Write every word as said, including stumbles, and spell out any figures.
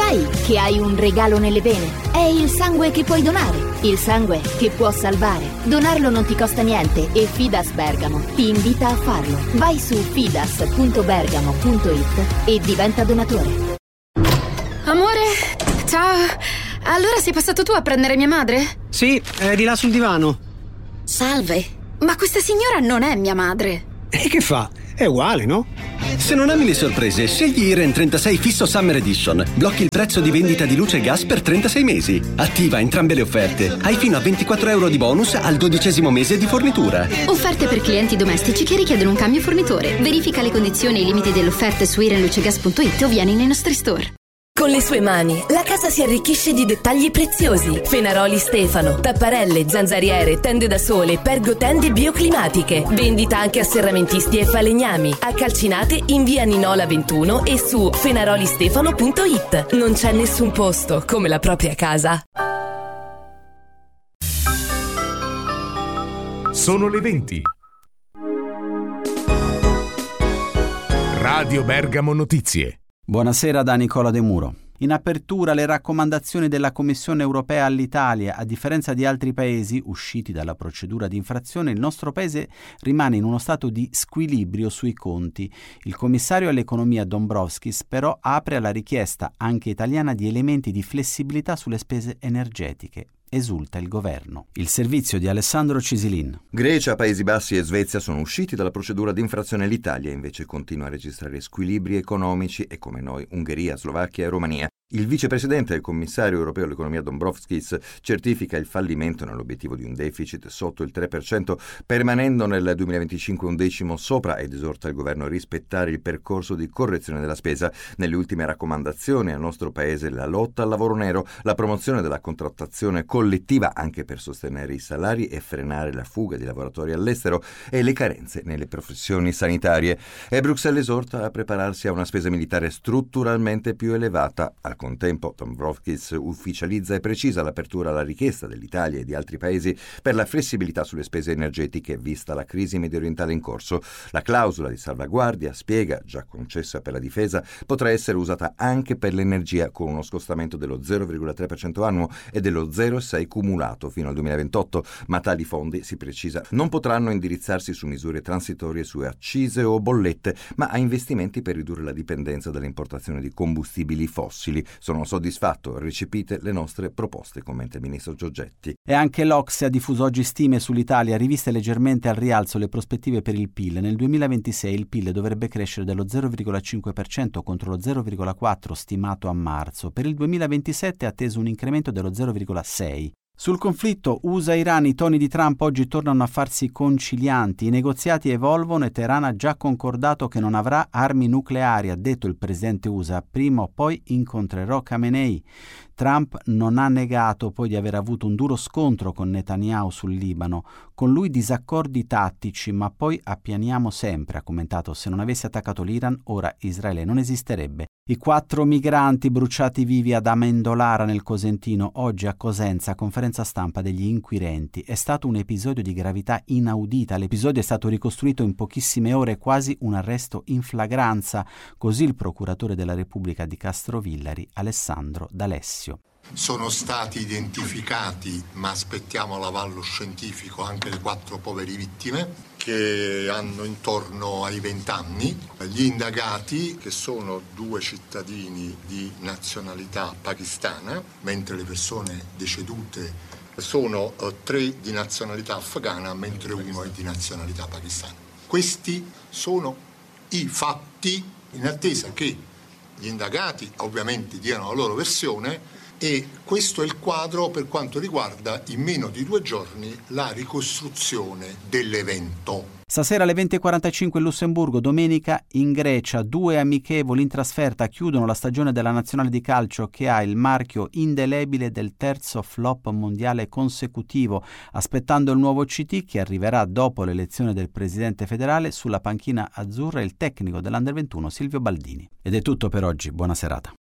sai che hai un regalo nelle vene? È il sangue che puoi donare, il sangue che può salvare. Donarlo non ti costa niente e Fidas Bergamo ti invita a farlo. Vai su fidas punto bergamo punto it e diventa donatore. Amore, ciao. Allora sei passato tu a prendere mia madre? Sì, è di là sul divano. Salve, ma questa signora non è mia madre. E che fa? È uguale, no? Se non ami le sorprese, scegli Iren trentasei Fisso Summer Edition. Blocchi il prezzo di vendita di luce e gas per trentasei mesi. Attiva entrambe le offerte. Hai fino a ventiquattro euro di bonus al dodicesimo mese di fornitura. Offerte per clienti domestici che richiedono un cambio fornitore. Verifica le condizioni e i limiti delle offerte su iren luce gas punto it o vieni nei nostri store. Con le sue mani, la casa si arricchisce di dettagli preziosi. Fenaroli Stefano, tapparelle, zanzariere, tende da sole, pergotende bioclimatiche. Vendita anche a serramentisti e falegnami. A Calcinate in via Ninola ventuno e su fenarolistefano punto it. Non c'è nessun posto come la propria casa. Sono le venti. Radio Bergamo Notizie. Buonasera da Nicola De Muro. In apertura le raccomandazioni della Commissione europea all'Italia. A differenza di altri paesi usciti dalla procedura di infrazione, il nostro paese rimane in uno stato di squilibrio sui conti. Il commissario all'economia Dombrovskis però apre alla richiesta anche italiana di elementi di flessibilità sulle spese energetiche. Esulta il governo. Il servizio di Alessandro Cisilin. Grecia, Paesi Bassi e Svezia sono usciti dalla procedura di infrazione. L'Italia invece continua a registrare squilibri economici e, come noi, Ungheria, Slovacchia e Romania. Il vicepresidente e il commissario europeo all'economia Dombrovskis certifica il fallimento nell'obiettivo di un deficit sotto il tre per cento, permanendo nel duemilaventicinque un decimo sopra, ed esorta il governo a rispettare il percorso di correzione della spesa. Nelle ultime raccomandazioni al nostro paese la lotta al lavoro nero, la promozione della contrattazione collettiva anche per sostenere i salari e frenare la fuga di lavoratori all'estero e le carenze nelle professioni sanitarie. E Bruxelles esorta a prepararsi a una spesa militare strutturalmente più elevata. Al contempo, Dombrovskis ufficializza e precisa l'apertura alla richiesta dell'Italia e di altri paesi per la flessibilità sulle spese energetiche vista la crisi mediorientale in corso. La clausola di salvaguardia, spiega, già concessa per la difesa, potrà essere usata anche per l'energia con uno scostamento dello zero virgola tre per cento annuo e dello zero virgola sei per cento cumulato fino al duemilaventotto, ma tali fondi, si precisa, non potranno indirizzarsi su misure transitorie su accise o bollette, ma a investimenti per ridurre la dipendenza dall'importazione di combustibili fossili. Sono soddisfatto, recepite le nostre proposte, commenta il ministro Giorgetti. E anche l'Ocse ha diffuso oggi stime sull'Italia, riviste leggermente al rialzo le prospettive per il P I L. Nel duemilaventisei il P I L dovrebbe crescere dello zero virgola cinque per cento contro lo zero virgola quattro per cento stimato a marzo. Per il duemilaventisette è atteso un incremento dello zero virgola sei per cento. Sul conflitto U S A-Iran i toni di Trump oggi tornano a farsi concilianti. I negoziati evolvono e Teheran ha già concordato che non avrà armi nucleari, ha detto il presidente U S A. Prima o poi incontrerò Khamenei. Trump non ha negato poi di aver avuto un duro scontro con Netanyahu sul Libano. Con lui disaccordi tattici, ma poi appianiamo sempre, ha commentato. Se non avesse attaccato l'Iran, ora Israele non esisterebbe. I quattro migranti bruciati vivi ad Amendolara nel Cosentino, oggi a Cosenza, conferenza stampa degli inquirenti. È stato un episodio di gravità inaudita. L'episodio è stato ricostruito in pochissime ore, quasi un arresto in flagranza. Così il procuratore della Repubblica di Castrovillari, Alessandro D'Alessio. Sono stati identificati, ma aspettiamo l'avallo scientifico, anche le quattro povere vittime che hanno intorno ai vent'anni. Gli indagati, che sono due cittadini di nazionalità pakistana, mentre le persone decedute sono eh, tre di nazionalità afghana, mentre uno è di nazionalità pakistana. Questi sono i fatti, in attesa che gli indagati ovviamente diano la loro versione. E questo è il quadro per quanto riguarda in meno di due giorni la ricostruzione dell'evento. Stasera alle venti e quarantacinque in Lussemburgo, domenica in Grecia, due amichevoli in trasferta chiudono la stagione della nazionale di calcio che ha il marchio indelebile del terzo flop mondiale consecutivo, aspettando il nuovo C T che arriverà dopo l'elezione del presidente federale. Sulla panchina azzurra il tecnico dell'Under ventuno Silvio Baldini. Ed è tutto per oggi, buona serata.